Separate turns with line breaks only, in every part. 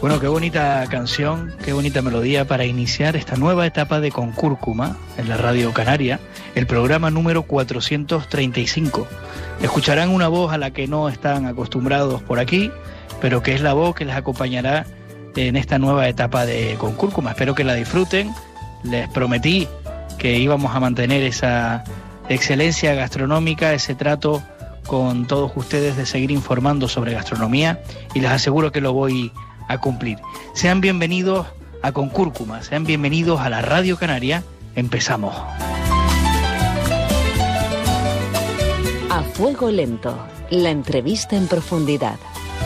Bueno, qué bonita canción, qué bonita melodía para iniciar esta nueva etapa de Con Cúrcuma en la Radio Canaria, el programa número 435. Escucharán una voz a la que no están acostumbrados por aquí, pero que es la voz que les acompañará en esta nueva etapa de Con Cúrcuma. Espero que la disfruten. Les prometí que íbamos a mantener esa excelencia gastronómica, ese trato con todos ustedes de seguir informando sobre gastronomía, y les aseguro que lo voy a cumplir. Sean bienvenidos a Con Cúrcuma, sean bienvenidos a la Radio Canaria. Empezamos.
A Fuego Lento, la entrevista en profundidad.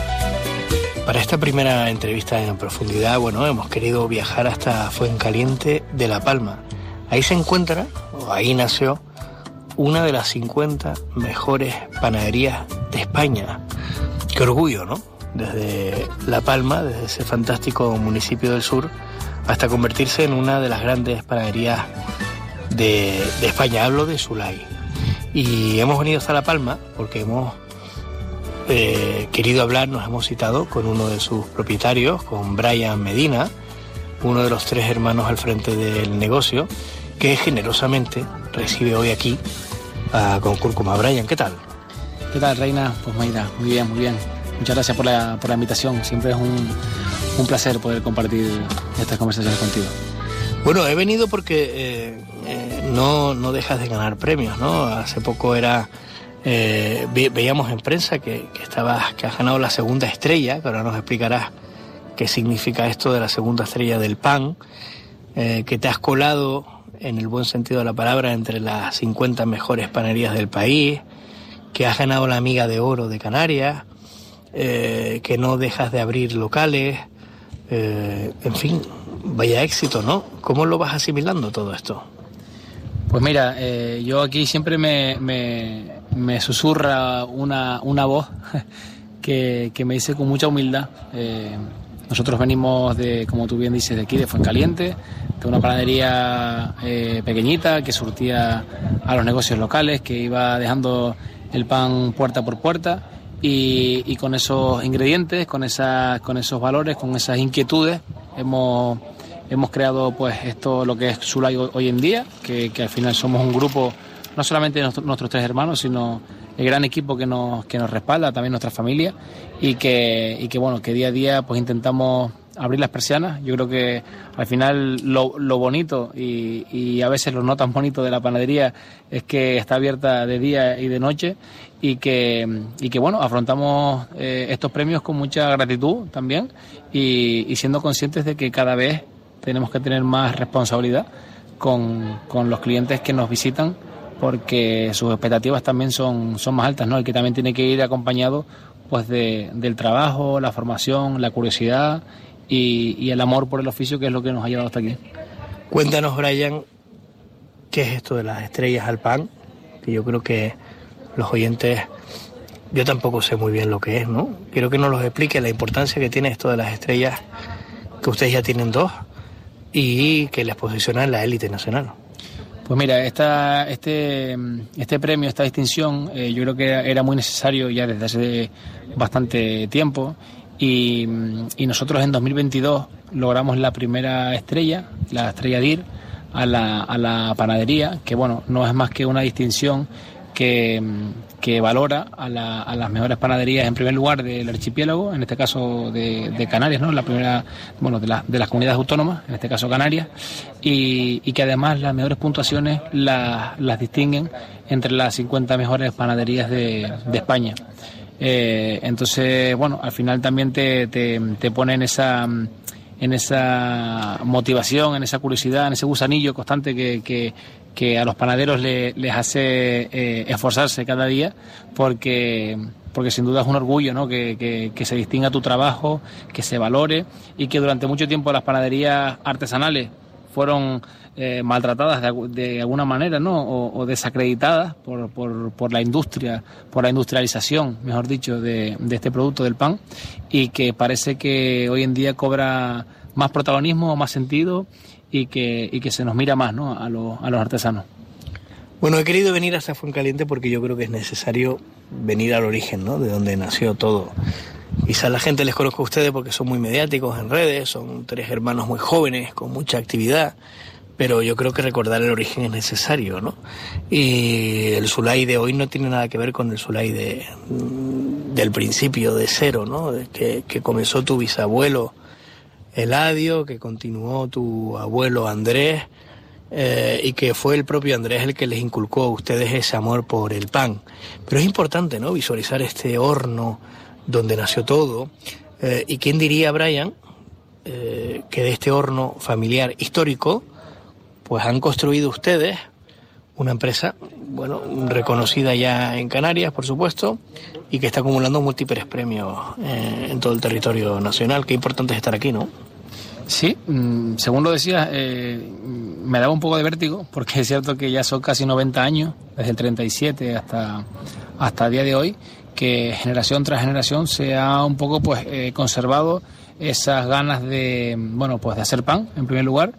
Para esta primera entrevista en profundidad, hemos querido viajar hasta Fuencaliente de La Palma. Ahí se encuentra, o ahí nació, una de las 50 mejores panaderías de España. Qué orgullo, ¿no? Desde La Palma, desde ese fantástico municipio del sur, hasta convertirse en una de las grandes panaderías de España. Hablo de Sulay. Y hemos venido hasta La Palma porque hemos querido hablar, nos hemos citado con uno de sus propietarios, con Brian Medina, uno de los 3 hermanos al frente del negocio, que generosamente recibe hoy aquí a Con Cúrcuma. Brian, ¿qué tal?
¿Qué tal, Reina? Pues Mayra, muy bien, muy bien. Muchas gracias por la invitación. Siempre es un placer poder compartir estas conversaciones contigo.
Bueno, he venido porque no dejas de ganar premios, ¿no? Hace poco veíamos en prensa que has ganado la segunda estrella, que ahora nos explicarás qué significa esto de la segunda estrella del pan, que te has colado, en el buen sentido de la palabra, entre las 50 mejores panaderías del país, que has ganado la Amiga de Oro de Canarias, que no dejas de abrir locales, en fin, vaya éxito, ¿no? ¿Cómo lo vas asimilando todo esto?
Pues mira, yo aquí siempre me susurra una voz que me dice con mucha humildad. Nosotros venimos como tú bien dices, de aquí, de Fuencaliente, de una panadería pequeñita que surtía a los negocios locales, que iba dejando el pan puerta por puerta, y con esos ingredientes, con esos valores, con esas inquietudes, hemos creado pues esto, lo que es Sulay hoy en día, que al final somos un grupo, no solamente nuestros 3 hermanos, sino el gran equipo que nos respalda, también nuestra familia, y que día a día pues intentamos abrir las persianas. Yo creo que al final lo bonito y a veces lo no tan bonito de la panadería es que está abierta de día y de noche, y que afrontamos estos premios con mucha gratitud también, y siendo conscientes de que cada vez tenemos que tener más responsabilidad con los clientes que nos visitan, porque sus expectativas también son más altas, ¿no? El que también tiene que ir acompañado pues del trabajo, la formación, la curiosidad y el amor por el oficio, que es lo que nos ha llevado hasta aquí.
Cuéntanos, Brian, ¿qué es esto de las estrellas al pan? Que yo creo que los oyentes, yo tampoco sé muy bien lo que es, ¿no? Quiero que nos lo explique, la importancia que tiene esto de las estrellas, que ustedes ya tienen 2, y que les posiciona en la élite nacional.
Pues mira, este premio, esta distinción, yo creo que era muy necesario ya desde hace bastante tiempo, y nosotros en 2022 logramos la primera estrella, la estrella DIR, a la panadería, que no es más que una distinción que valora a las mejores panaderías, en primer lugar del archipiélago, en este caso de Canarias, ¿no? La primera, de las comunidades autónomas, en este caso Canarias, y que además las mejores puntuaciones las distinguen entre las 50 mejores panaderías de España. Entonces, al final también te pone en esa motivación, en esa curiosidad, en ese gusanillo constante que a los panaderos les hace esforzarse cada día, porque sin duda es un orgullo, ¿no? Que se distinga tu trabajo, que se valore, y que durante mucho tiempo las panaderías artesanales fueron maltratadas de alguna manera, ¿no? O desacreditadas por la industria, por la industrialización, mejor dicho, de este producto del pan, y que parece que hoy en día cobra más protagonismo, más sentido, y que se nos mira más, ¿no? a los artesanos.
Bueno, he querido venir hasta Fuencaliente porque yo creo que es necesario venir al origen, ¿no? De donde nació todo. Quizás la gente les conozca a ustedes porque son muy mediáticos en redes, son 3 hermanos muy jóvenes con mucha actividad, pero yo creo que recordar el origen es necesario, ¿no? Y el Zulay de hoy no tiene nada que ver con el Zulay del principio, de cero, ¿no? Que comenzó tu bisabuelo Eladio, que continuó tu abuelo Andrés, y que fue el propio Andrés el que les inculcó a ustedes ese amor por el pan. Pero es importante, ¿no?, visualizar este horno donde nació todo. ¿Y quién diría, Brian, que de este horno familiar histórico pues han construido ustedes una empresa, bueno, reconocida ya en Canarias, por supuesto, y que está acumulando múltiples premios en todo el territorio nacional? Qué importante es estar aquí, ¿no?
Sí, según lo decías, me daba un poco de vértigo, porque es cierto que ya son casi 90 años, desde el 37 hasta el día de hoy, que generación tras generación se ha un poco conservado esas ganas de, bueno, pues de hacer pan, en primer lugar,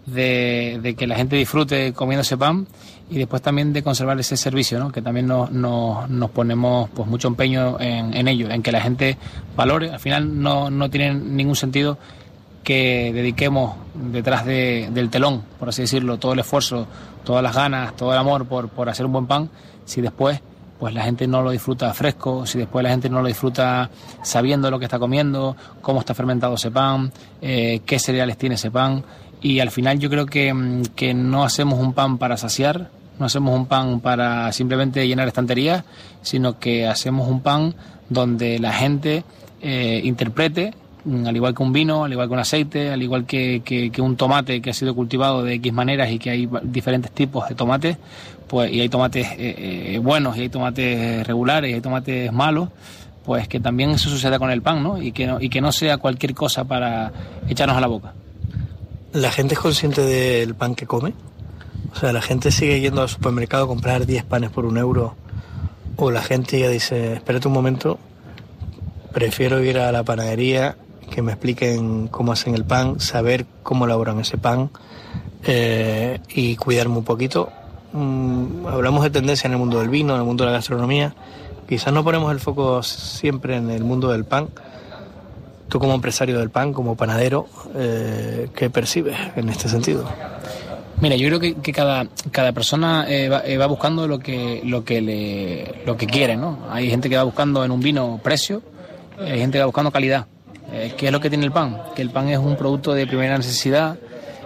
de que la gente disfrute comiendo ese pan, y después también de conservar ese servicio, ¿no?, que también nos ponemos pues mucho empeño en ello, en que la gente valore. Al final no tiene ningún sentido que dediquemos detrás del telón, por así decirlo, todo el esfuerzo, todas las ganas, todo el amor por hacer un buen pan, si después pues la gente no lo disfruta fresco, si después la gente no lo disfruta sabiendo lo que está comiendo, cómo está fermentado ese pan, qué cereales tiene ese pan. Y al final yo creo que no hacemos un pan para saciar, no hacemos un pan para simplemente llenar estanterías, sino que hacemos un pan donde la gente interprete, al igual que un vino, al igual que un aceite, al igual que un tomate que ha sido cultivado de X maneras, y que hay diferentes tipos de tomates, pues, y hay tomates buenos, y hay tomates regulares, y hay tomates malos, pues que también eso suceda con el pan, ¿no? Y que no sea cualquier cosa para echarnos a la boca.
¿La gente es consciente del pan que come? O sea, ¿la gente sigue yendo al supermercado a comprar 10 panes por €1? ¿O la gente ya dice, espérate un momento, prefiero ir a la panadería, que me expliquen cómo hacen el pan, saber cómo elaboran ese pan, y cuidarme un poquito? Hablamos de tendencia en el mundo del vino, en el mundo de la gastronomía. Quizás no ponemos el foco siempre en el mundo del pan. Tú, como empresario del pan, como panadero, ¿qué percibes en este sentido?
Mira, yo creo que cada persona va buscando lo que quiere, ¿no? Hay gente que va buscando en un vino precio, hay gente que va buscando calidad. ¿Qué es lo que tiene el pan? Que el pan es un producto de primera necesidad,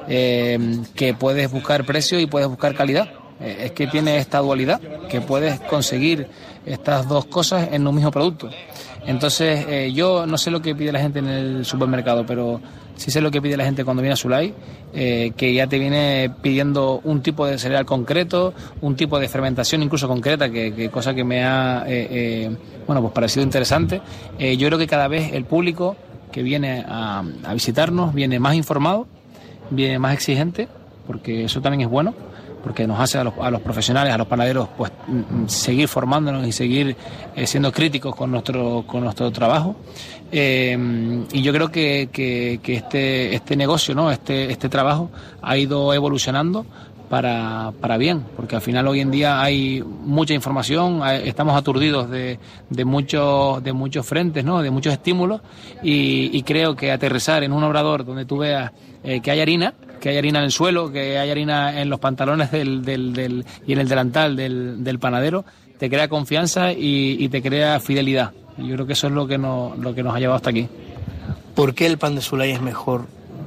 que puedes buscar precio y puedes buscar calidad. Es que tiene esta dualidad, que puedes conseguir estas dos cosas en un mismo producto. Entonces, yo no sé lo que pide la gente en el supermercado, pero sí sé lo que pide la gente cuando viene a Zulay, que ya te viene pidiendo un tipo de cereal concreto, un tipo de fermentación incluso concreta, que cosa que me ha pues parecido interesante. Yo creo que cada vez el público que viene a visitarnos viene más informado, viene más exigente, porque eso también es bueno, porque nos hace a los profesionales, a los panaderos, pues seguir formándonos y seguir siendo críticos con nuestro trabajo. Y yo creo que este negocio, ¿no?, este trabajo ha ido evolucionando para bien, porque al final hoy en día hay mucha información, estamos aturdidos de muchos frentes, ¿no?, de muchos estímulos, y creo que aterrizar en un obrador donde tú veas que hay harina en el suelo, que hay harina en los pantalones y en el delantal del panadero, te crea confianza y te crea fidelidad. Y yo creo que eso es lo que nos ha llevado hasta aquí.
¿Por qué el pan de Zulay es mejor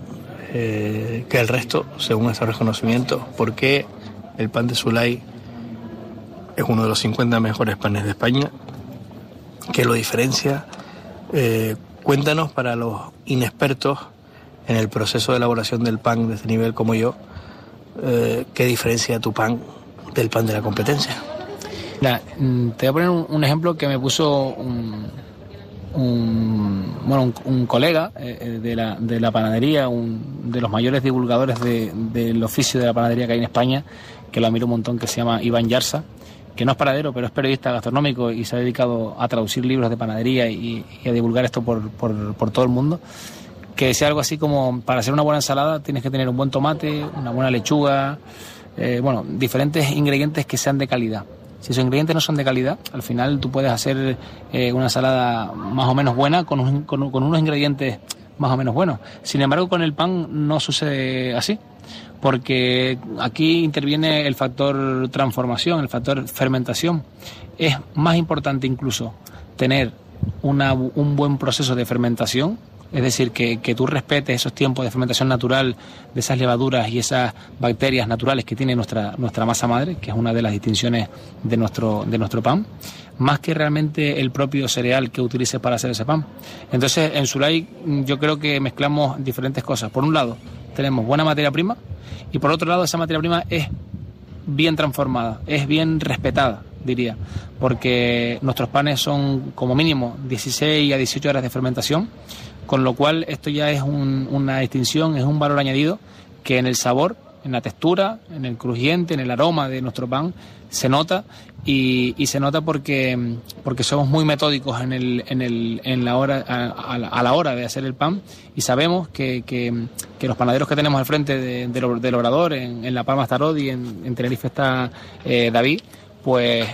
que el resto, según ese reconocimiento? ¿Por qué el pan de Zulay es uno de los 50 mejores panes de España? ¿Qué lo diferencia? Cuéntanos, para los inexpertos en el proceso de elaboración del pan de este nivel como yo, ¿qué diferencia tu pan del pan de la competencia?
Mira, te voy a poner un ejemplo que me puso un colega de la panadería, de los mayores divulgadores del oficio de la panadería que hay en España, que lo admiro un montón, que se llama Iván Yarza, que no es panadero, pero es periodista gastronómico y se ha dedicado a traducir libros de panadería y a divulgar esto por todo el mundo, que decía algo así como: para hacer una buena ensalada tienes que tener un buen tomate, una buena lechuga, diferentes ingredientes que sean de calidad. Si esos ingredientes no son de calidad, al final tú puedes hacer una ensalada más o menos buena con unos ingredientes más o menos buenos. Sin embargo, con el pan no sucede así, porque aquí interviene el factor transformación, el factor fermentación. Es más importante incluso tener un buen proceso de fermentación, es decir, que tú respetes esos tiempos de fermentación natural de esas levaduras y esas bacterias naturales que tiene nuestra masa madre, que es una de las distinciones de nuestro pan, más que realmente el propio cereal que utilices para hacer ese pan. Entonces, en Zulay yo creo que mezclamos diferentes cosas. Por un lado, tenemos buena materia prima, y por otro lado, esa materia prima es bien transformada, es bien respetada, diría, porque nuestros panes son como mínimo 16 a 18 horas de fermentación, con lo cual esto ya es una distinción, es un valor añadido que en el sabor, en la textura, en el crujiente, en el aroma de nuestro pan se nota, y se nota porque somos muy metódicos a la hora de hacer el pan, y sabemos que los panaderos que tenemos al frente del Obrador, en La Palma está Rodi, en Tenerife está David, pues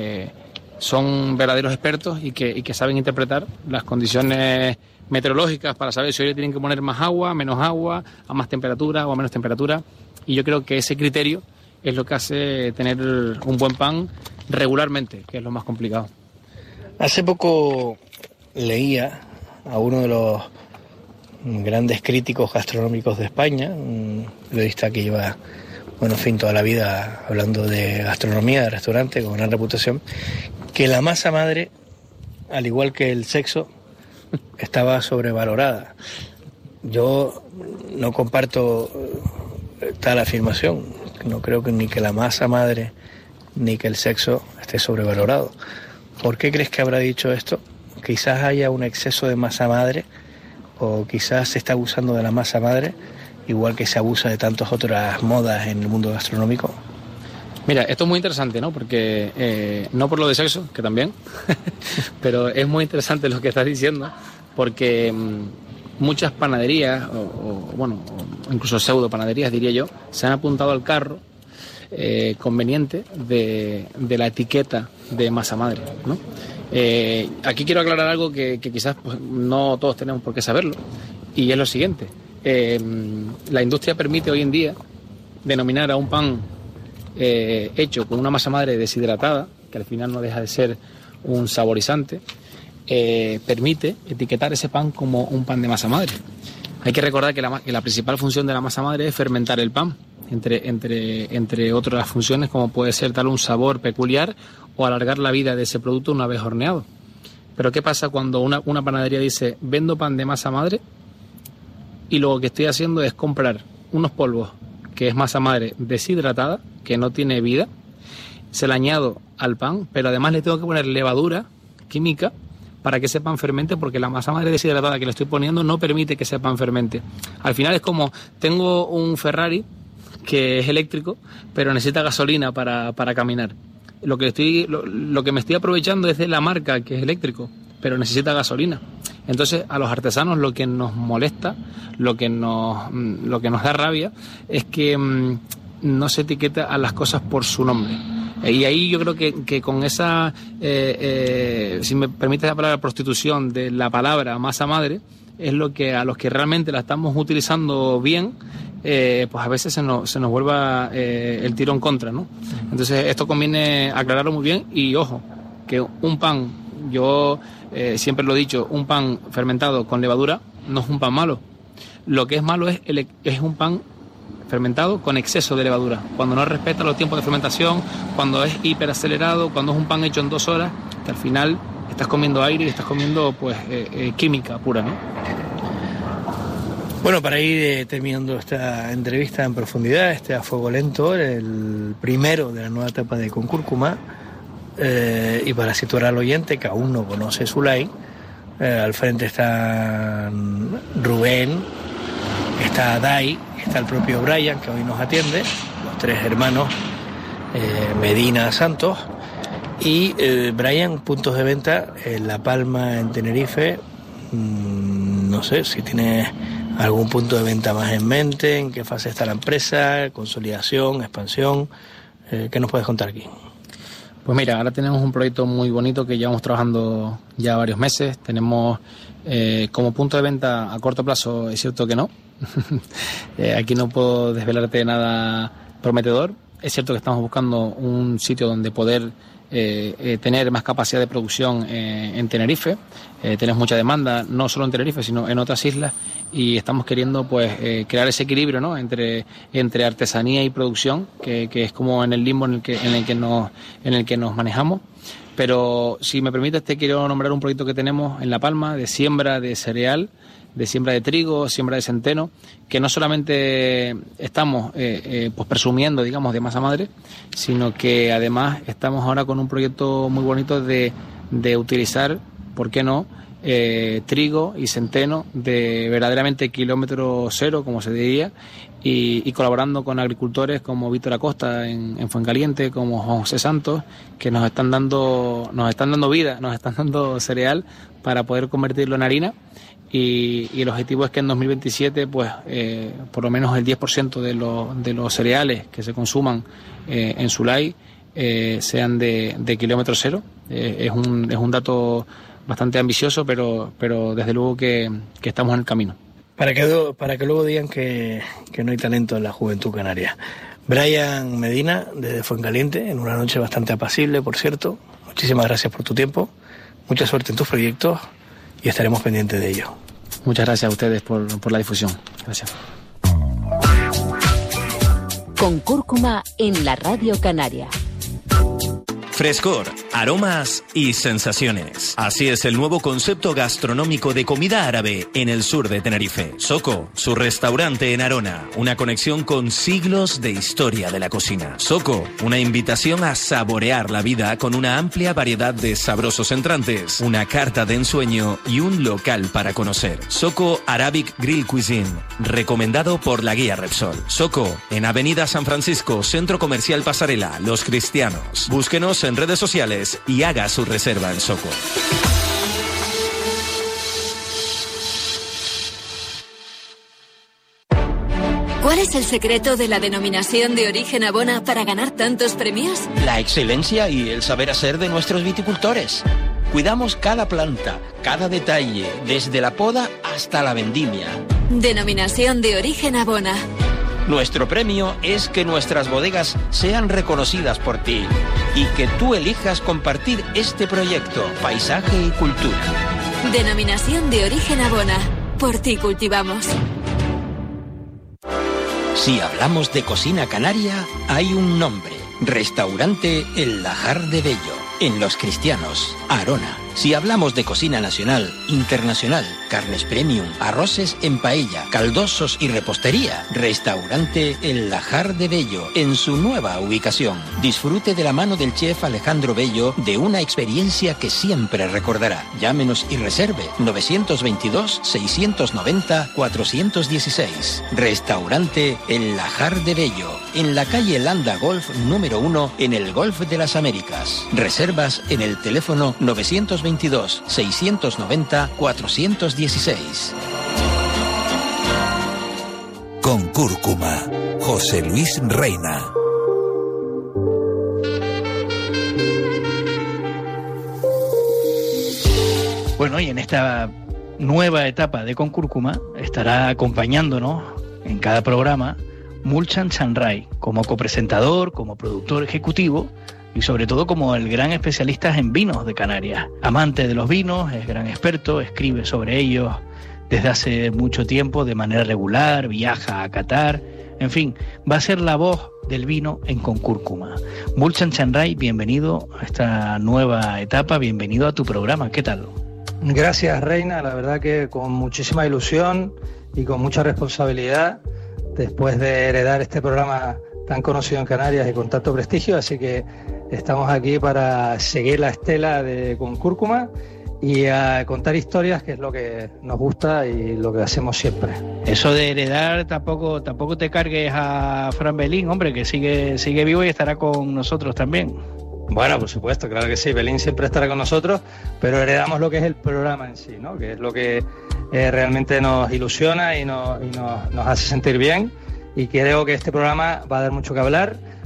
son verdaderos expertos y que saben interpretar las condiciones meteorológicas para saber si hoy le tienen que poner más agua, menos agua, a más temperatura o a menos temperatura, y yo creo que ese criterio es lo que hace tener un buen pan regularmente, que es lo más complicado.
Hace poco leía a uno de los grandes críticos gastronómicos de España, un periodista que lleva, toda la vida hablando de gastronomía, de restaurante, con gran reputación, que la masa madre, al igual que el sexo, estaba sobrevalorada. Yo no comparto tal afirmación. No creo que ni que la masa madre ni que el sexo esté sobrevalorado. ¿Por qué crees que habrá dicho esto? Quizás haya un exceso de masa madre, o quizás se está abusando de la masa madre, igual que se abusa de tantas otras modas en el mundo gastronómico.
Mira, esto es muy interesante, ¿no? Porque no por lo de sexo, que también, pero es muy interesante lo que estás diciendo, porque muchas panaderías, o incluso pseudo panaderías, diría yo, se han apuntado al carro conveniente de la etiqueta de masa madre, ¿no? Aquí quiero aclarar algo que quizás no todos tenemos por qué saberlo, y es lo siguiente. La industria permite hoy en día denominar a un pan hecho con una masa madre deshidratada, que al final no deja de ser un saborizante, permite etiquetar ese pan como un pan de masa madre. Hay que recordar que la principal función de la masa madre es fermentar el pan, entre otras funciones, como puede ser darle un sabor peculiar o alargar la vida de ese producto una vez horneado. Pero ¿qué pasa cuando una panadería dice vendo pan de masa madre y lo que estoy haciendo es comprar unos polvos que es masa madre deshidratada, que no tiene vida, se la añado al pan, pero además le tengo que poner levadura química para que ese pan fermente, porque la masa madre deshidratada que le estoy poniendo no permite que ese pan fermente? Al final es como, tengo un Ferrari que es eléctrico, pero necesita gasolina para caminar. Lo que me estoy aprovechando es de la marca, que es eléctrico, pero necesita gasolina. Entonces, a los artesanos lo que nos molesta, lo que nos da rabia, es que no se etiqueta a las cosas por su nombre. Y ahí yo creo que con esa, si me permite la palabra, prostitución de la palabra masa madre, es lo que a los que realmente la estamos utilizando bien, pues a veces se nos vuelva el tiro en contra, ¿no? Entonces esto conviene aclararlo muy bien, y ojo, que un pan, yo siempre lo he dicho, un pan fermentado con levadura no es un pan malo. Lo que es malo es un pan fermentado con exceso de levadura, cuando no respeta los tiempos de fermentación, cuando es hiperacelerado, cuando es un pan hecho en 2 horas, que al final estás comiendo aire y estás comiendo química pura, ¿no?
Bueno, para ir terminando esta entrevista en profundidad, A Fuego Lento, el primero de la nueva etapa de Con Cúrcuma, y para situar al oyente que aún no conoce Zulay, al frente está Rubén, está Dai, está el propio Brian, que hoy nos atiende, los 3 hermanos Medina Santos, y Brian, puntos de venta en La Palma, en Tenerife. No sé si tienes algún punto de venta más en mente, en qué fase está la empresa, consolidación, expansión. ¿Qué nos puedes contar aquí?
Pues mira, ahora tenemos un proyecto muy bonito que llevamos trabajando ya varios meses. Tenemos como punto de venta a corto plazo, es cierto que no. Aquí no puedo desvelarte nada prometedor. Es cierto que estamos buscando un sitio donde poder tener más capacidad de producción en Tenerife. Tenemos mucha demanda, no solo en Tenerife, sino en otras islas, y estamos queriendo pues crear ese equilibrio, ¿no?, entre artesanía y producción, que es como en el limbo en el que nos manejamos. Pero si me permites, te quiero nombrar un proyecto que tenemos en La Palma de siembra de cereal, de siembra de trigo, siembra de centeno, que no solamente estamos pues presumiendo, digamos, de masa madre, sino que además estamos ahora con un proyecto muy bonito de utilizar, ¿por qué no?, trigo y centeno de verdaderamente kilómetro cero, como se diría, y colaborando con agricultores como Víctor Acosta en Fuencaliente, como José Santos, que nos están dando vida, nos están dando cereal para poder convertirlo en harina. Y el objetivo es que en 2027 pues por lo menos el 10% de los cereales que se consuman en Sulay sean de kilómetro cero. Es un dato bastante ambicioso, pero desde luego que estamos en el camino.
Para que luego digan que no hay talento en la juventud canaria. Brian Medina, desde Fuencaliente, en una noche bastante apacible, por cierto. Muchísimas gracias por tu tiempo, mucha suerte en tus proyectos y estaremos pendientes de ello.
Muchas gracias a ustedes por la difusión. Gracias.
Con Cúrcuma en la Radio Canaria.
Frescor, aromas y sensaciones. Así es el nuevo concepto gastronómico de comida árabe en el sur de Tenerife. Soko, su restaurante en Arona, una conexión con siglos de historia de la cocina. Soko, una invitación a saborear la vida con una amplia variedad de sabrosos entrantes, una carta de ensueño y un local para conocer. Soko Arabic Grill Cuisine, recomendado por la guía Repsol. Soko, en Avenida San Francisco, Centro Comercial Pasarela, Los Cristianos. Búsquenos en redes sociales y haga su reserva en Soko.
¿Cuál es el secreto de la denominación de origen Abona para ganar tantos premios?
La excelencia y el saber hacer de nuestros viticultores. Cuidamos cada planta, cada detalle, desde la poda hasta la vendimia.
Denominación de origen Abona.
Nuestro premio es que nuestras bodegas sean reconocidas por ti y que tú elijas compartir este proyecto, paisaje y cultura.
Denominación de origen Abona. Por ti cultivamos.
Si hablamos de cocina canaria, hay un nombre. Restaurante El Lajar de Bello, en Los Cristianos, Arona. Si hablamos de cocina nacional, internacional, carnes premium, arroces en paella, caldosos y repostería, Restaurante El Lajar de Bello, en su nueva ubicación. Disfrute de la mano del chef Alejandro Bello de una experiencia que siempre recordará. Llámenos y reserve 922-690-416. Restaurante El Lajar de Bello, en la calle Landa Golf número 1, en el Golf de las Américas. Reservas en el teléfono 922-690-416.
Con Cúrcuma, José Luis Reina.
Bueno, y en esta nueva etapa de Con Cúrcuma estará acompañándonos en cada programa Mulchan Chanray, como copresentador, como productor ejecutivo y sobre todo como el gran especialista en vinos de Canarias. Amante de los vinos, es gran experto, escribe sobre ellos desde hace mucho tiempo de manera regular, viaja a Qatar, en fin, va a ser la voz del vino en Con Cúrcuma. Mulchan Chanray, bienvenido a esta nueva etapa, bienvenido a tu programa, ¿qué tal?
Gracias, Reina, la verdad que con muchísima ilusión y con mucha responsabilidad después de heredar este programa tan conocido en Canarias y con tanto prestigio, así que estamos aquí para seguir la estela de Con Cúrcuma y a contar historias, que es lo que nos gusta y lo que hacemos siempre.
Eso de heredar, tampoco te cargues a Fran Belín, hombre, que sigue vivo y estará con nosotros también.
Bueno, por supuesto, claro que sí, Belín siempre estará con nosotros, pero heredamos lo que es el programa en sí, ¿no? Que es lo que realmente nos ilusiona y nos hace sentir bien, y creo que este programa va a dar mucho que hablar,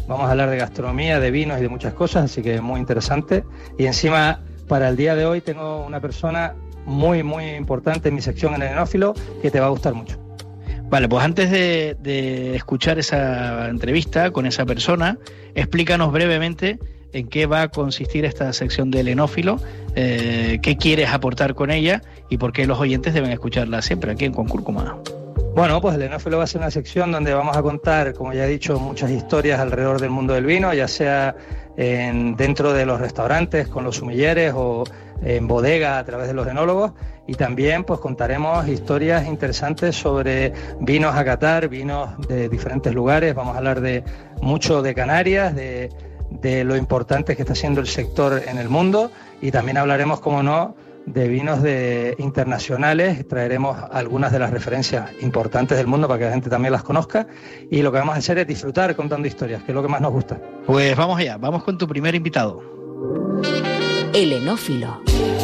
vamos a hablar de gastronomía, de vinos y de muchas cosas, así que muy interesante. Y encima, para el día de hoy tengo una persona muy importante en mi sección en el Enófilo que te va a gustar mucho.
Vale, pues antes de escuchar esa entrevista con esa persona, explícanos brevemente en qué va a consistir esta sección del Enófilo, qué quieres aportar con ella y por qué los oyentes deben escucharla siempre aquí en Con Cúrcuma.
Bueno, pues el Enófilo va a ser una sección donde vamos a contar, como ya he dicho, muchas historias alrededor del mundo del vino, ya sea dentro de los restaurantes con los sumilleres o en bodega a través de los enólogos, y también pues contaremos historias interesantes sobre vinos a catar, vinos de diferentes lugares. Vamos a hablar mucho de Canarias, de lo importante que está siendo el sector en el mundo, y también hablaremos, como no, de vinos internacionales. Traeremos algunas de las referencias importantes del mundo para que la gente también las conozca, y lo que vamos a hacer es disfrutar contando historias, que es lo que más nos gusta.
Pues vamos allá, vamos con tu primer invitado.
El Enófilo.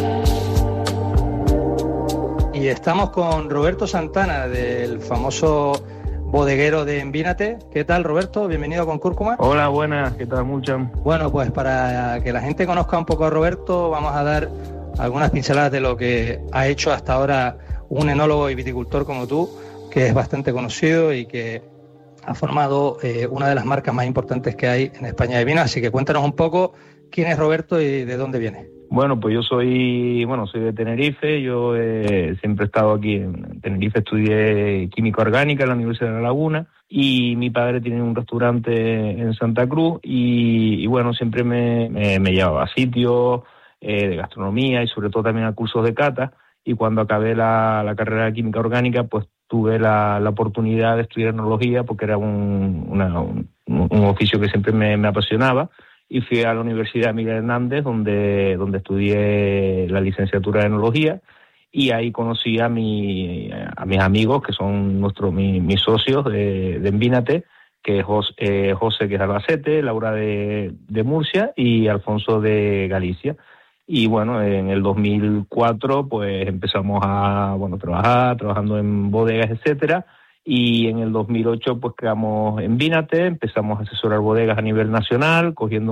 Y estamos con Roberto Santana, del famoso bodeguero de Envínate. ¿Qué tal, Roberto? Bienvenido con Cúrcuma.
Hola, buenas, ¿qué tal, Muchan?
Bueno, pues para que la gente conozca un poco a Roberto, vamos a dar algunas pinceladas de lo que ha hecho hasta ahora un enólogo y viticultor como tú, que es bastante conocido y que ha formado una de las marcas más importantes que hay en España de vino. Así que cuéntanos un poco quién es Roberto y de dónde viene.
Bueno, pues yo soy de Tenerife. Yo siempre he estado aquí en Tenerife. Estudié química orgánica en la Universidad de La Laguna, y mi padre tiene un restaurante en Santa Cruz, y bueno, siempre me llevaba a sitios de gastronomía y sobre todo también a cursos de cata. Y cuando acabé la carrera de química orgánica, pues tuve la oportunidad de estudiar enología, porque era un oficio que siempre me apasionaba, y fui a la Universidad Miguel Hernández, donde estudié la licenciatura de enología, y ahí conocí a mis amigos, que son mis socios de Envínate, que es José, que es de Albacete, Laura de Murcia y Alfonso de Galicia. Y bueno, en el 2004 pues empezamos a trabajar, trabajando en bodegas, etcétera, y en el 2008 pues creamos Envínate, empezamos a asesorar bodegas a nivel nacional, cogiendo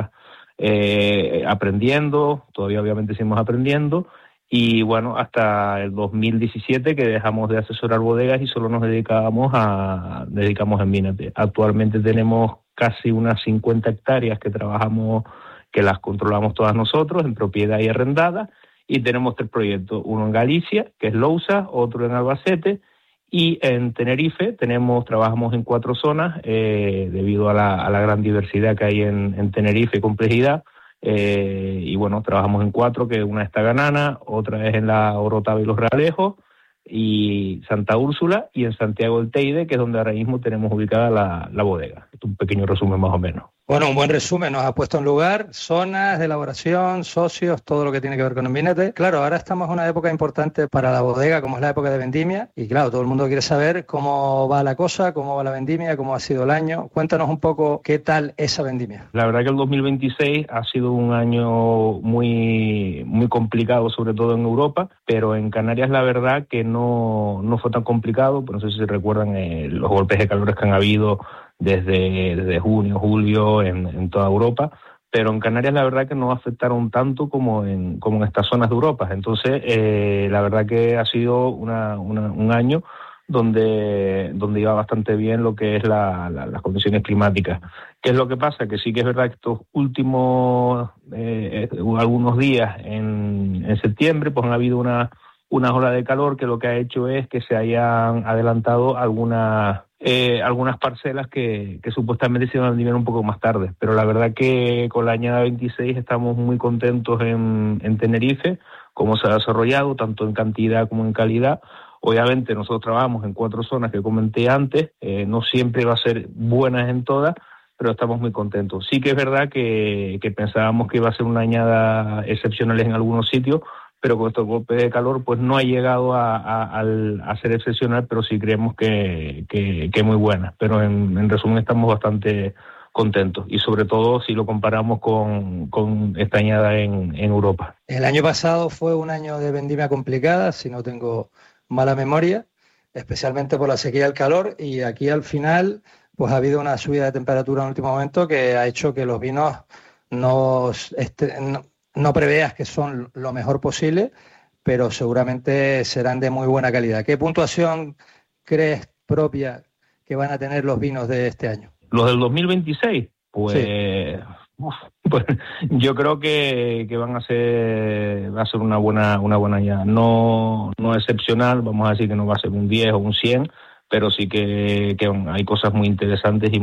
aprendiendo, todavía obviamente seguimos aprendiendo, y bueno, hasta el 2017 que dejamos de asesorar bodegas y solo nos dedicamos a Envínate. Actualmente tenemos casi unas 50 hectáreas que trabajamos, que las controlamos todas nosotros, en propiedad y arrendada, y tenemos 3 proyectos, uno en Galicia, que es Lousa, otro en Albacete, y en Tenerife trabajamos en 4 zonas, debido a la gran diversidad que hay en Tenerife y complejidad, y bueno, trabajamos en 4, que una es Taganana, otra es en la Orotava y Los Realejos, y Santa Úrsula, y en Santiago del Teide, que es donde ahora mismo tenemos ubicada la bodega. Esto es un pequeño resumen más o menos.
Bueno, un buen resumen, nos ha puesto en lugar, zonas de elaboración, socios, todo lo que tiene que ver con Envínate. Claro, ahora estamos en una época importante para la bodega, como es la época de vendimia, y claro, todo el mundo quiere saber cómo va la cosa, cómo va la vendimia, cómo ha sido el año. Cuéntanos un poco qué tal esa vendimia.
La verdad que el 2026 ha sido un año muy complicado, sobre todo en Europa, pero en Canarias la verdad que no fue tan complicado. No sé si recuerdan los golpes de calores que han habido desde junio, julio en toda Europa, pero en Canarias la verdad que no afectaron tanto como en estas zonas de Europa. Entonces la verdad que ha sido un año donde iba bastante bien lo que es las condiciones climáticas. ¿Qué es lo que pasa? Que sí que es verdad que estos últimos algunos días en septiembre pues han habido una ola de calor que lo que ha hecho es que se hayan adelantado algunas parcelas que supuestamente se iban a vendimiar un poco más tarde, pero la verdad que con la añada 26 estamos muy contentos en Tenerife, cómo se ha desarrollado, tanto en cantidad como en calidad. Obviamente nosotros trabajamos en 4 zonas que comenté antes, no siempre va a ser buenas en todas, pero estamos muy contentos. Sí que es verdad que pensábamos que iba a ser una añada excepcional en algunos sitios, pero con estos golpes de calor pues no ha llegado a ser excepcional, pero sí creemos que muy buena. Pero en resumen estamos bastante contentos, y sobre todo si lo comparamos con esta añada en Europa.
El año pasado fue un año de vendimia complicada, si no tengo mala memoria, especialmente por la sequía y el calor, y aquí al final pues ha habido una subida de temperatura en el último momento que ha hecho que los vinos no preveas que son lo mejor posible, pero seguramente serán de muy buena calidad. ¿Qué puntuación crees propia que van a tener los vinos de este año?
¿Los del 2026? Pues... Sí. Pues yo creo que va a ser una buena añada, no excepcional, vamos a decir que no va a ser un 10 o un 100, pero sí que hay cosas muy interesantes y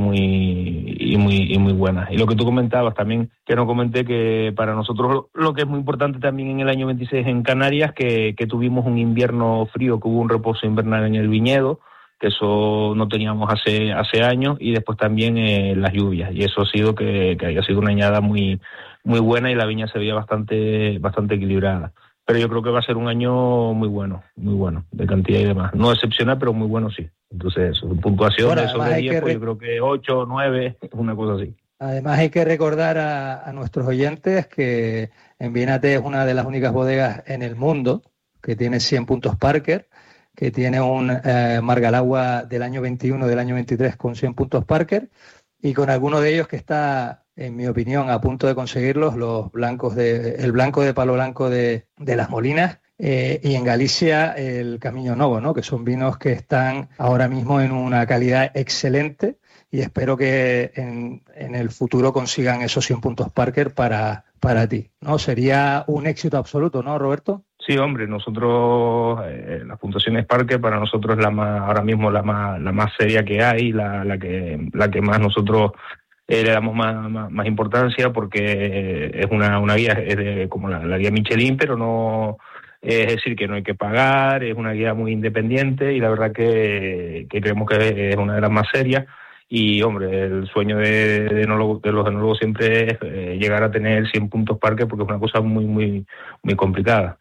muy buenas. Y lo que tú comentabas también, que no comenté, que para nosotros lo que es muy importante también en el año 26 en Canarias, que tuvimos un invierno frío, que hubo un reposo invernal en el viñedo, que eso no teníamos hace años, y después también las lluvias, y eso ha sido que haya sido una añada muy buena, y la viña se veía bastante equilibrada. Pero yo creo que va a ser un año muy bueno, de cantidad y demás. No excepcional, pero muy bueno sí. Entonces, eso, puntuación de sobre 10, pues yo creo que 8 o 9, una cosa así.
Además hay que recordar a nuestros oyentes que Envínate es una de las únicas bodegas en el mundo que tiene 100 puntos Parker, que tiene un Margalagua del año 21, del año 23 con 100 puntos Parker, y con alguno de ellos que está, en mi opinión, a punto de conseguirlos, el blanco de palo blanco de Las Molinas, y en Galicia el Camino Novo, ¿no? Que son vinos que están ahora mismo en una calidad excelente, y espero que en el futuro consigan esos 100 puntos Parker para ti, ¿no? Sería un éxito absoluto, ¿no, Roberto?
Sí, hombre, nosotros, las puntuaciones Parker para nosotros es ahora mismo la más seria que hay, la que más nosotros le damos más importancia, porque es una guía, como la guía Michelin, pero no, es decir, que no hay que pagar, es una guía muy independiente, y la verdad que creemos que es una de las más serias. Y, hombre, el sueño de los enólogos siempre es llegar a tener 100 puntos Parker, porque es una cosa muy complicada.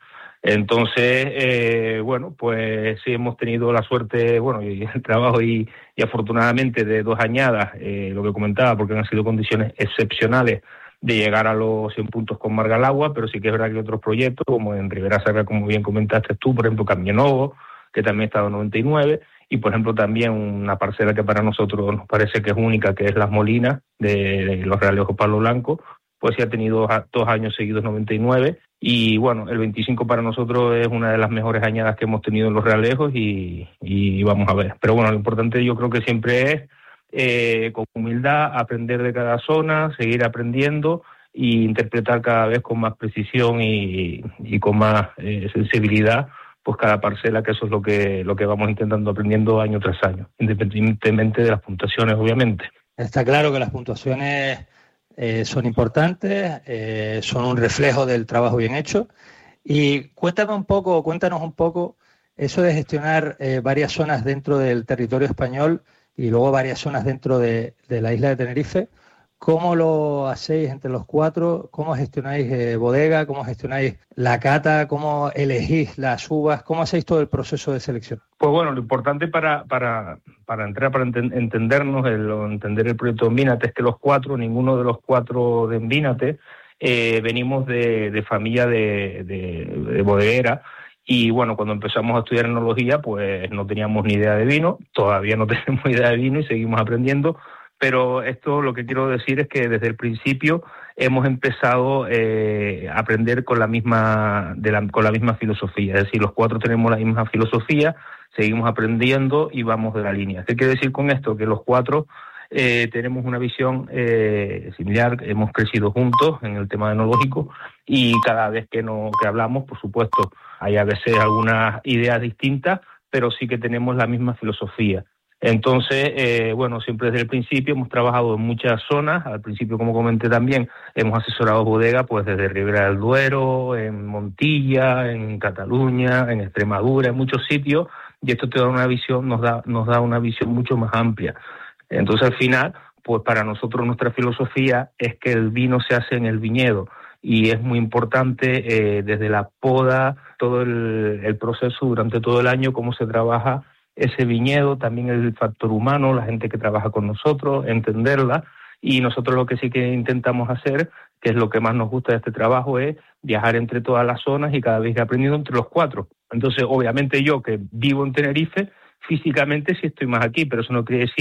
Entonces, bueno, pues sí hemos tenido la suerte, bueno, y el trabajo y afortunadamente de 2 añadas, lo que comentaba, porque han sido condiciones excepcionales de llegar a los 100 puntos con Margalagua, pero sí que es verdad que hay otros proyectos, como en Ribera Sacra, como bien comentaste tú, por ejemplo, Camino Novo, que también ha estado en 99, y por ejemplo también una parcela que para nosotros nos parece que es única, que es Las Molinas, de los Realejos Palo Blanco, pues sí ha tenido 2 años seguidos 99, y bueno, el 25 para nosotros es una de las mejores añadas que hemos tenido en los Realejos, y vamos a ver. Pero bueno, lo importante yo creo que siempre es con humildad aprender de cada zona, seguir aprendiendo e interpretar cada vez con más precisión y con más sensibilidad pues cada parcela, que eso es lo que vamos intentando aprendiendo año tras año, independientemente de las puntuaciones, obviamente.
Está claro que las puntuaciones son importantes, son un reflejo del trabajo bien hecho. Y cuéntanos un poco eso de gestionar varias zonas dentro del territorio español y luego varias zonas dentro de la isla de Tenerife. ¿Cómo lo hacéis entre los 4? ¿Cómo gestionáis bodega? ¿Cómo gestionáis la cata? ¿Cómo elegís las uvas? ¿Cómo hacéis todo el proceso de selección?
Pues bueno, lo importante para entendernos, entender el proyecto Envínate, es que los 4, ninguno de los 4 de Envínate, venimos de familia de bodeguera. Y bueno, cuando empezamos a estudiar enología, pues no teníamos ni idea de vino, todavía no tenemos idea de vino y seguimos aprendiendo. Pero esto, lo que quiero decir es que desde el principio hemos empezado a aprender con la misma filosofía. Es decir, los 4 tenemos la misma filosofía, seguimos aprendiendo y vamos de la línea. ¿Qué quiere decir con esto? Que los 4 tenemos una visión similar, hemos crecido juntos en el tema enológico, y cada vez que hablamos, por supuesto, hay a veces algunas ideas distintas, pero sí que tenemos la misma filosofía. Entonces, bueno, siempre desde el principio hemos trabajado en muchas zonas. Al principio, como comenté también, hemos asesorado bodegas pues desde Ribera del Duero, en Montilla, en Cataluña, en Extremadura, en muchos sitios, y esto te da una visión, nos da una visión mucho más amplia. Entonces, al final, pues para nosotros nuestra filosofía es que el vino se hace en el viñedo, y es muy importante desde la poda, todo el proceso durante todo el año, cómo se trabaja ese viñedo, también el factor humano, la gente que trabaja con nosotros, entenderla. Y nosotros lo que sí que intentamos hacer, que es lo que más nos gusta de este trabajo, es viajar entre todas las zonas y cada vez ir aprendiendo entre los 4. Entonces, obviamente yo, que vivo en Tenerife, físicamente sí estoy más aquí, pero eso no quiere decir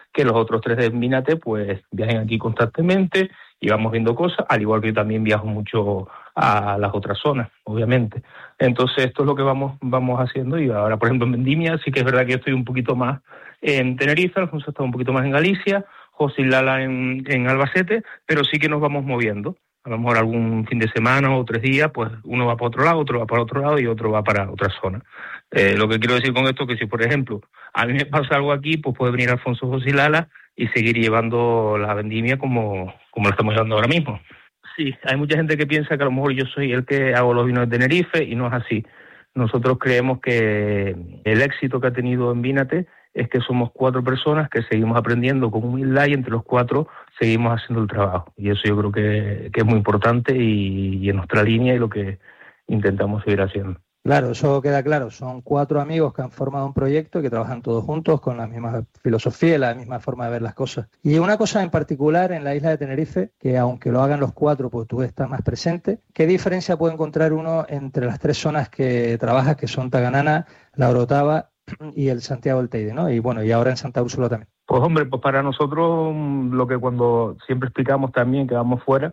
que los otros 3 de Envínate pues viajen aquí constantemente y vamos viendo cosas, al igual que yo también viajo mucho a las otras zonas, obviamente. Entonces esto es lo que vamos haciendo, y ahora, por ejemplo, en Vendimia sí que es verdad que yo estoy un poquito más en Tenerife, Alfonso está un poquito más en Galicia, José y Lala en Albacete, pero sí que nos vamos moviendo. A lo mejor algún fin de semana o 3 días, pues uno va para otro lado, otro va para otro lado y otro va para otra zona. Lo que quiero decir con esto es que si, por ejemplo, a mí me pasa algo aquí, pues puede venir Alfonso, José y Lala y seguir llevando la vendimia como lo estamos llevando ahora mismo. Sí, hay mucha gente que piensa que a lo mejor yo soy el que hago los vinos de Tenerife, y no es así. Nosotros creemos que el éxito que ha tenido Envínate es que somos 4 personas que seguimos aprendiendo con humildad, y entre los 4 seguimos haciendo el trabajo. Y eso yo creo que es muy importante y en nuestra línea y lo que intentamos seguir haciendo.
Claro, eso queda claro. Son 4 amigos que han formado un proyecto y que trabajan todos juntos con la misma filosofía y la misma forma de ver las cosas. Y una cosa en particular en la isla de Tenerife, que aunque lo hagan los 4, pues tú estás más presente, ¿qué diferencia puede encontrar uno entre las 3 zonas que trabajas, que son Taganana, La Orotava y el Santiago del Teide, ¿no? Y bueno, y ahora en Santa Úrsula también.
Pues hombre, pues para nosotros, lo que cuando siempre explicamos también que vamos fuera,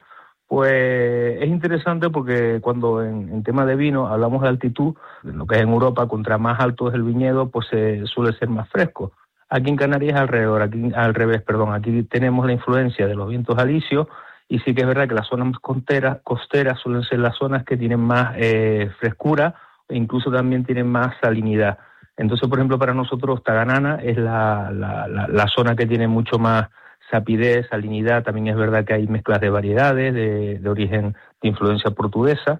pues es interesante porque cuando en tema de vino hablamos de altitud, lo que es en Europa, contra más alto es el viñedo, pues suele ser más fresco. Aquí en Canarias al revés, aquí tenemos la influencia de los vientos alisios, y sí que es verdad que las zonas costeras suelen ser las zonas que tienen más frescura e incluso también tienen más salinidad. Entonces, por ejemplo, para nosotros Taganana es la zona que tiene mucho más sapidez, salinidad. También es verdad que hay mezclas de variedades de origen de influencia portuguesa,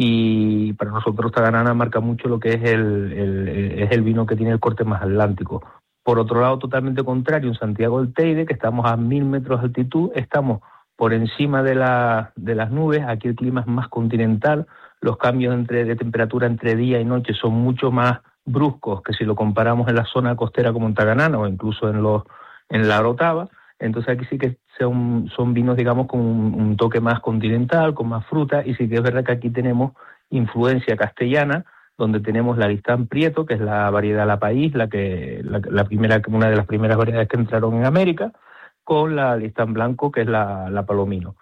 y para nosotros Taganana marca mucho lo que es el vino que tiene el corte más atlántico. Por otro lado, totalmente contrario, en Santiago del Teide, que estamos a 1000 metros de altitud, estamos por encima de las nubes. Aquí el clima es más continental, los cambios de temperatura entre día y noche son mucho más bruscos que si lo comparamos en la zona costera como en Taganana o incluso en La Orotava. Entonces aquí sí que son vinos, digamos, con un toque más continental, con más fruta, y sí que es verdad que aquí tenemos influencia castellana, donde tenemos la Listán Prieto, que es la variedad La País, una de las primeras variedades que entraron en América, con la Listán Blanco, que es la Palomino.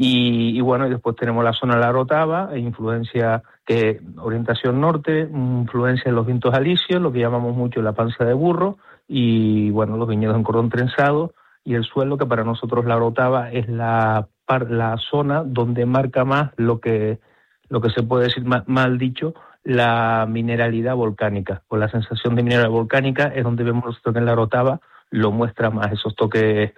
Y bueno, y después tenemos la zona La Orotava, influencia orientación norte, influencia en los vientos alisios, lo que llamamos mucho la panza de burro, y bueno, los viñedos en cordón trenzado, y el suelo, que para nosotros La Orotava es la zona donde marca más lo que se puede decir mal dicho, la mineralidad volcánica, o la sensación de mineralidad volcánica es donde vemos nosotros que en La Orotava lo muestra más, esos toques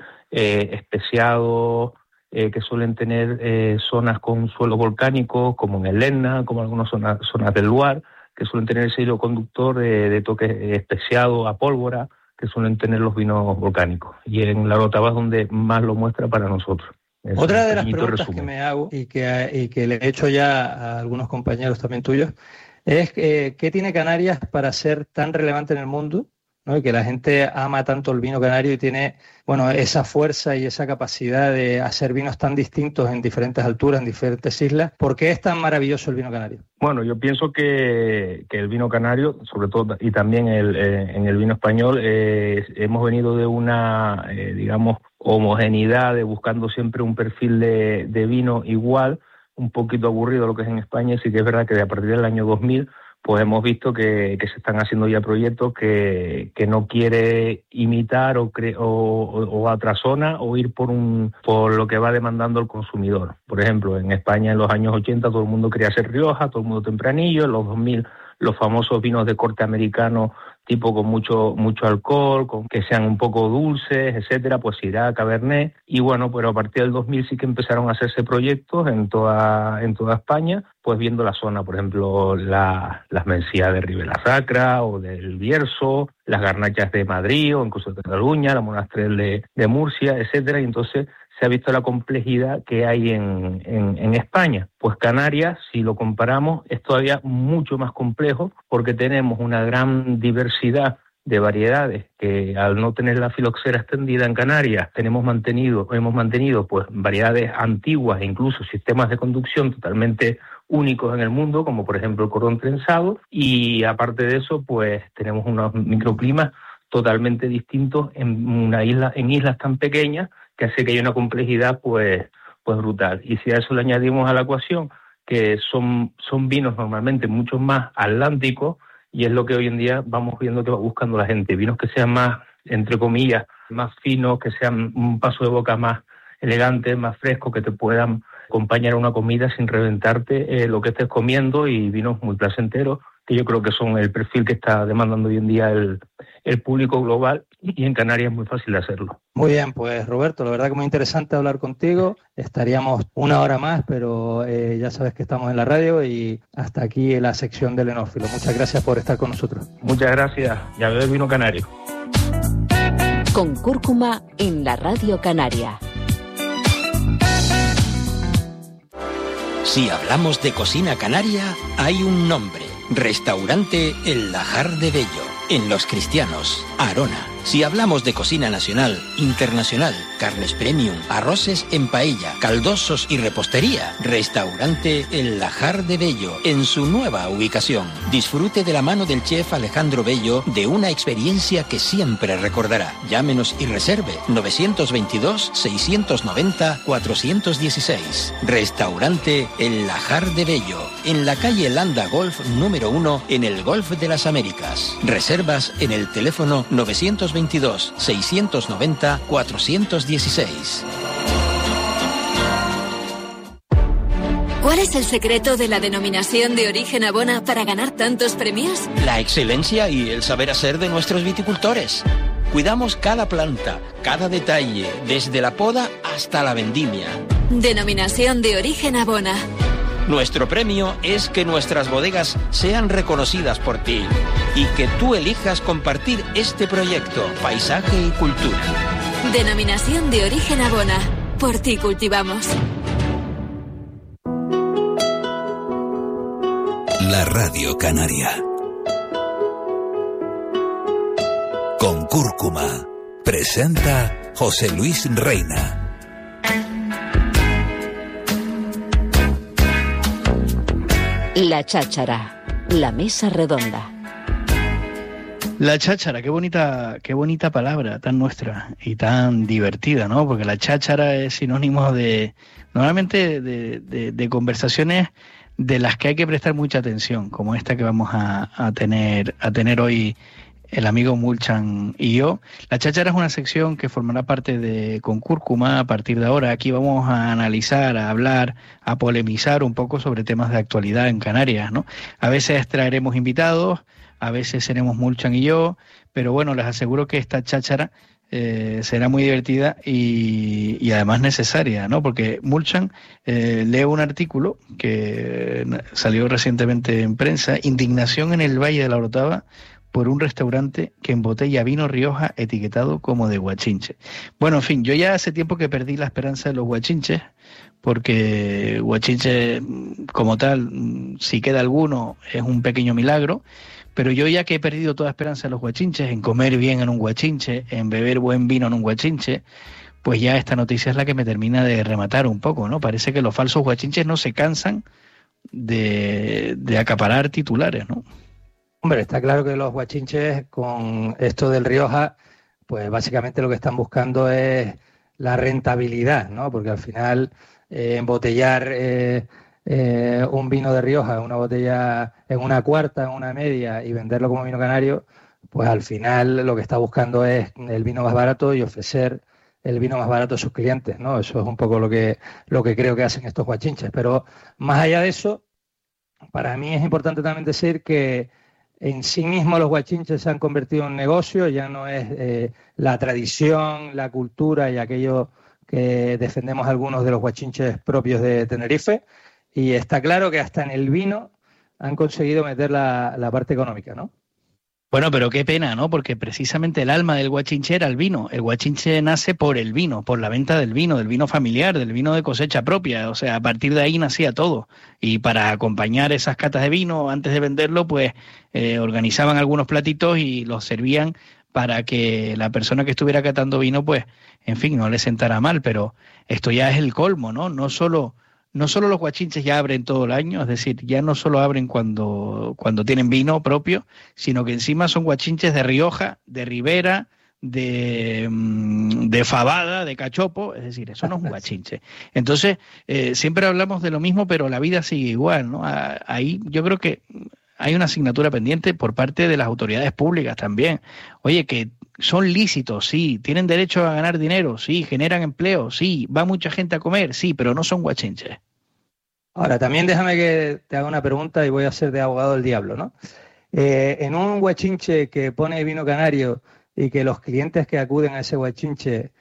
especiados, que suelen tener zonas con suelo volcánico, como en el Etna, como algunas zonas del Loire, que suelen tener ese hilo conductor de toques especiados a pólvora, que suelen tener los vinos volcánicos. Y en La Orotava es donde más lo muestra para nosotros.
Otra de las preguntas que me hago y que le he hecho ya a algunos compañeros también tuyos es ¿qué tiene Canarias para ser tan relevante en el mundo? ¿No? Y que la gente ama tanto el vino canario y tiene, bueno, esa fuerza y esa capacidad de hacer vinos tan distintos en diferentes alturas, en diferentes islas. ¿Por qué es tan maravilloso el vino canario? Bueno, yo pienso que el vino canario, sobre todo, y también en el vino español, hemos venido de una, digamos, homogeneidad, de buscando siempre un perfil de vino igual, un poquito aburrido lo que es en España. Sí que es verdad que a partir del año 2000 pues hemos visto que se están haciendo ya proyectos que no quiere imitar o a otra zona o ir por lo que va demandando el consumidor. Por ejemplo, en España en los años 80 todo el mundo quería hacer Rioja, todo el mundo Tempranillo. En los 2000 los famosos vinos de corte americano, tipo con mucho alcohol, con que sean un poco dulces, etcétera, pues Syrah, Cabernet. Y bueno, pero a partir del 2000 sí que empezaron a hacerse proyectos en toda España, pues viendo la zona, por ejemplo, las Mencías de Ribera Sacra o del Bierzo, las Garnachas de Madrid o incluso de Cataluña, la Monastrell de Murcia, etcétera. Y entonces se ha visto la complejidad que hay en España. Pues Canarias, si lo comparamos, es todavía mucho más complejo porque tenemos una gran diversidad de variedades que al no tener la filoxera extendida en Canarias hemos mantenido pues variedades antiguas e incluso sistemas de conducción totalmente únicos en el mundo, como por ejemplo el cordón trenzado, y aparte de eso pues tenemos unos microclimas
totalmente distintos en islas tan pequeñas, que hace que haya una complejidad pues brutal. Y si a eso le añadimos a la ecuación que son vinos normalmente mucho más atlánticos, y es lo que hoy en día vamos viendo que va buscando la gente, vinos que sean más, entre comillas, más finos, que sean un paso de boca más elegante, más fresco, que te puedan acompañar a una comida sin reventarte lo que estés comiendo, y vinos muy placenteros, que yo creo que son el perfil que está demandando hoy en día el público global, y en Canarias es muy fácil de hacerlo.
Muy bien, pues Roberto, la verdad que muy interesante hablar contigo. Estaríamos una hora más, pero ya sabes que estamos en la radio, y hasta aquí la sección del enófilo. Muchas gracias por estar con nosotros.
Muchas gracias, y a beber vino canario.
Con Cúrcuma en la Radio Canaria.
Si hablamos de cocina canaria, hay un nombre. Restaurante El Lajar de Bello, en Los Cristianos, Arona. Si hablamos de cocina nacional, internacional, carnes premium, arroces en paella, caldosos y repostería, Restaurante El Lajar de Bello, en su nueva ubicación. Disfrute de la mano del chef Alejandro Bello de una experiencia que siempre recordará. Llámenos y reserve 922-690-416. Restaurante El Lajar de Bello, en la calle Landa Golf número 1, en el Golf de las Américas. Reservas en el teléfono 922-690-416.
¿Cuál es el secreto de la denominación de origen Abona para ganar tantos premios?
La excelencia y el saber hacer de nuestros viticultores. Cuidamos cada planta, cada detalle, desde la poda hasta la vendimia.
Denominación de origen Abona.
Nuestro premio es que nuestras bodegas sean reconocidas por ti y que tú elijas compartir este proyecto, paisaje y cultura.
Denominación de origen Abona. Por ti cultivamos.
La Radio Canaria. Con Cúrcuma presenta José Luis Reina.
La cháchara, la mesa redonda.
La cháchara, qué bonita palabra, tan nuestra y tan divertida, ¿no? Porque la cháchara es sinónimo normalmente de conversaciones de las que hay que prestar mucha atención, como esta que vamos a tener hoy el amigo Mulchan y yo. La cháchara es una sección que formará parte de Con Cúrcuma a partir de ahora. Aquí vamos a analizar, a hablar, a polemizar un poco sobre temas de actualidad en Canarias, ¿no? A veces traeremos invitados, a veces seremos Mulchan y yo, pero bueno, les aseguro que esta cháchara será muy divertida y además necesaria, ¿no? Porque Mulchan lee un artículo que salió recientemente en prensa, Indignación en el Valle de la Orotava por un restaurante que embotella vino Rioja etiquetado como de guachinche. Bueno, en fin, yo ya hace tiempo que perdí la esperanza de los guachinches, porque guachinche como tal, si queda alguno, es un pequeño milagro, pero yo ya que he perdido toda esperanza en los guachinches, en comer bien en un guachinche, en beber buen vino en un guachinche, pues ya esta noticia es la que me termina de rematar un poco, ¿no? Parece que los falsos guachinches no se cansan de acaparar titulares, ¿no?
Hombre, está claro que los guachinches con esto del Rioja, pues básicamente lo que están buscando es la rentabilidad, ¿no? Porque al final embotellar un vino de Rioja, una botella en una cuarta, en una media y venderlo como vino canario, pues al final lo que está buscando es el vino más barato y ofrecer el vino más barato a sus clientes, ¿no? Eso es un poco lo que creo que hacen estos guachinches. Pero más allá de eso, para mí es importante también decir que en sí mismo los guachinches se han convertido en un negocio, ya no es la tradición, la cultura y aquello que defendemos algunos de los guachinches propios de Tenerife, y está claro que hasta en el vino han conseguido meter la parte económica, ¿no?
Bueno, pero qué pena, ¿no? Porque precisamente el alma del guachinche era el vino. El guachinche nace por el vino, por la venta del vino familiar, del vino de cosecha propia. O sea, a partir de ahí nacía todo. Y para acompañar esas catas de vino, antes de venderlo, pues organizaban algunos platitos y los servían para que la persona que estuviera catando vino, pues, en fin, no le sentara mal. Pero esto ya es el colmo, ¿no? No solo no solo los guachinches ya abren todo el año, es decir, ya no solo abren cuando tienen vino propio, sino que encima son guachinches de Rioja, de Ribera, de fabada, de cachopo, es decir, eso no es un guachinche. Entonces, siempre hablamos de lo mismo, pero la vida sigue igual, ¿no? Ahí yo creo que hay una asignatura pendiente por parte de las autoridades públicas también. Oye, que son lícitos, sí, tienen derecho a ganar dinero, sí, generan empleo, sí, va mucha gente a comer, sí, pero no son guachinches.
Ahora, también déjame que te haga una pregunta y voy a ser de abogado del diablo, ¿no? En un guachinche que pone vino canario y que los clientes que acuden a ese guachinche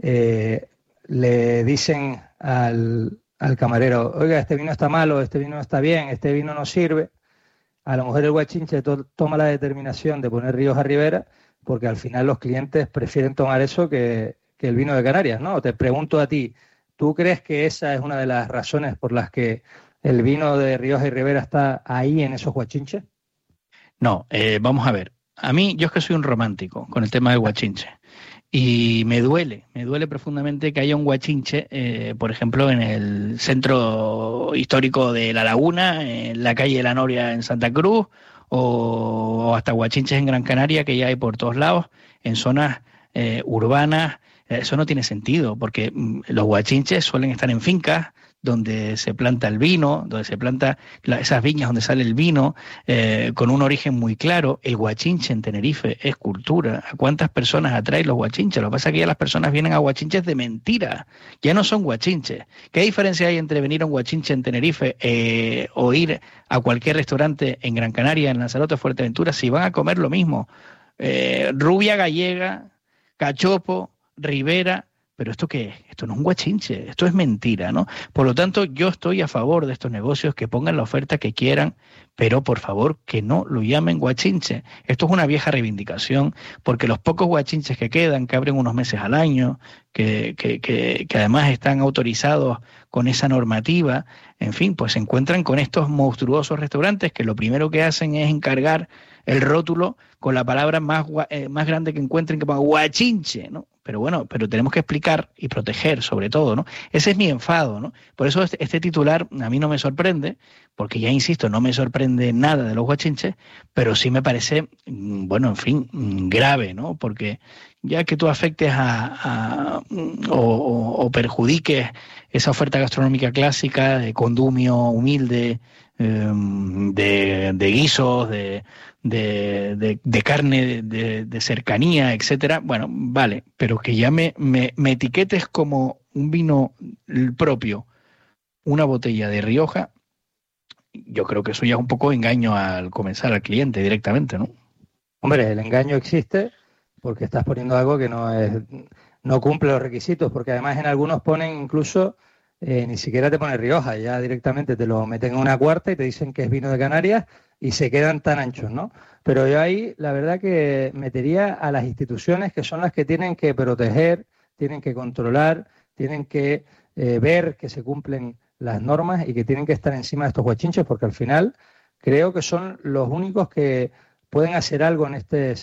le dicen al camarero, oiga, este vino está malo, este vino no está bien, este vino no sirve, a lo mejor el guachinche toma la determinación de poner Rioja Ribera, porque al final los clientes prefieren tomar eso que el vino de Canarias, ¿no? Te pregunto a ti, ¿tú crees que esa es una de las razones por las que el vino de Rioja y Ribera está ahí en esos guachinches?
No, vamos a ver. A mí, yo es que soy un romántico con el tema del guachinche. Y me duele profundamente que haya un guachinche, por ejemplo, en el centro histórico de La Laguna, en la calle de la Noria en Santa Cruz, o hasta guachinches en Gran Canaria, que ya hay por todos lados, en zonas urbanas. Eso no tiene sentido, porque los guachinches suelen estar en fincas donde se planta el vino, donde se planta esas viñas donde sale el vino, con un origen muy claro. El guachinche en Tenerife es cultura. ¿A cuántas personas atraen los guachinches? Lo que pasa es que ya las personas vienen a guachinches de mentira, ya no son guachinches. ¿Qué diferencia hay entre venir a un guachinche en Tenerife o ir a cualquier restaurante en Gran Canaria, en Lanzarote, Fuerteventura, si van a comer lo mismo? Rubia gallega, cachopo, Ribera, pero ¿esto qué es? Esto no es un guachinche, esto es mentira, ¿no? Por lo tanto, yo estoy a favor de estos negocios, que pongan la oferta que quieran, pero por favor que no lo llamen guachinche. Esto es una vieja reivindicación, porque los pocos guachinches que quedan, que abren unos meses al año, que además están autorizados con esa normativa, en fin, pues se encuentran con estos monstruosos restaurantes que lo primero que hacen es encargar el rótulo con la palabra más grande que encuentren, que ponga guachinche, ¿no? Pero bueno, pero tenemos que explicar y proteger sobre todo, ¿no? Ese es mi enfado, ¿no? Por eso este titular a mí no me sorprende, porque ya insisto, no me sorprende nada de los guachinches, pero sí me parece, bueno, en fin, grave, ¿no? Porque ya que tú afectes o perjudiques esa oferta gastronómica clásica de condumio humilde, de guisos, de carne de cercanía, etcétera, bueno, vale, pero que ya me etiquetes como un vino propio, una botella de Rioja, yo creo que eso ya es un poco engaño al comenzar al cliente directamente, ¿no?
Hombre, el engaño existe porque estás poniendo algo que no cumple los requisitos, porque además en algunos ponen incluso ni siquiera te pone Rioja, ya directamente te lo meten en una cuarta y te dicen que es vino de Canarias y se quedan tan anchos, ¿no? Pero yo ahí la verdad que metería a las instituciones, que son las que tienen que proteger, tienen que controlar, tienen que ver que se cumplen las normas y que tienen que estar encima de estos guachinches, porque al final creo que son los únicos que pueden hacer algo en este